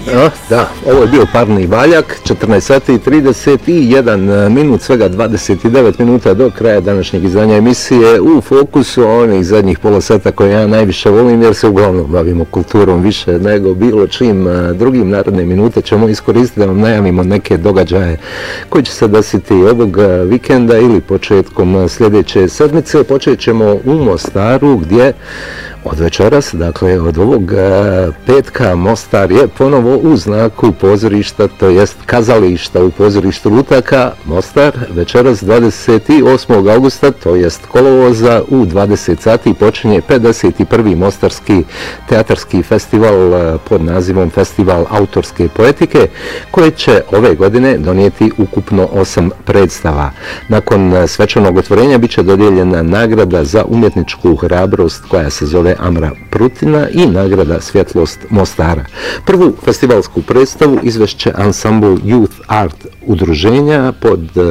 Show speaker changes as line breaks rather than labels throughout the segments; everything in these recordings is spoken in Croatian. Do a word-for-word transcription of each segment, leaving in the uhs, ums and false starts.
A, da, ovo je bio parni valjak, četrnaest sati i trideset jedan minut, svega dvadeset devet minuta do kraja današnjeg izdanja emisije u fokusu onih zadnjih pola sata koje ja najviše volim jer se uglavnom bavimo kulturom više nego bilo čim drugim. Naredne minute ćemo iskoristiti da vam najavimo neke događaje koji će se desiti ovog vikenda ili početkom sljedeće sedmice. Počet ćemo u Mostaru gdje od večeras, dakle od ovog petka, Mostar je ponovo u znaku pozorišta, to jest kazališta u pozorištu Lutaka. Mostar večeras dvadeset osmog augusta, to jest kolovoza, u dvadeset sati počinje pedeset prvi Mostarski teatarski festival pod nazivom Festival autorske poetike, koje će ove godine donijeti ukupno osam predstava. Nakon svečanog otvorenja bit će dodijeljena nagrada za umjetničku hrabrost koja se zove Amra Prutina i nagrada Svjetlost Mostara. Prvu festivalsku predstavu izvešće ansambl Youth Art udruženja pod e,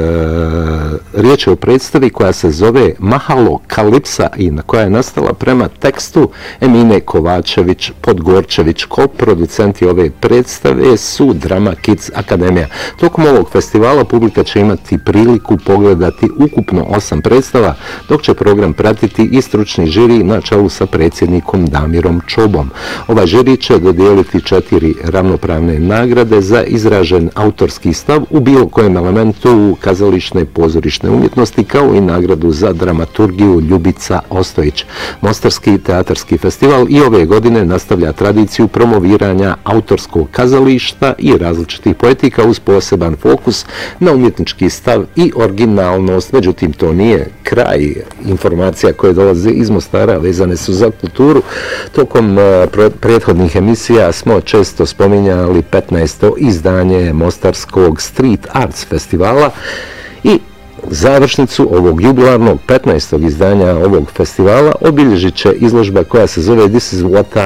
riječ je o predstavi koja se zove Mahalo Kalipsa i na koja je nastala prema tekstu Emine Kovačević Podgorčević. Ko-producenti ove predstave su Drama Kids Akademija. Tokom ovog festivala publika će imati priliku pogledati ukupno osam predstava, dok će program pratiti i stručni žiri na čelu sa predsjednikom Damirom Čobom. Ovaj žiri će dodijeliti četiri ravnopravne nagrade za izražen autorski stav u bilo kojem elementu kazališne pozorišne umjetnosti, kao i nagradu za dramaturgiju Ljubica Ostojić. Mostarski teatarski festival i ove godine nastavlja tradiciju promoviranja autorskog kazališta i različitih poetika uz poseban fokus na umjetnički stav i originalnost. Međutim, to nije kraj. Informacija koje dolaze iz Mostara vezane su za kulturu. Tokom prethodnih emisija smo često spominjali petnaesto izdanje Mostarskog Street Arts festivala i završnicu ovog jubilarnog petnaestog izdanja ovog festivala obilježit će izložba koja se zove This is what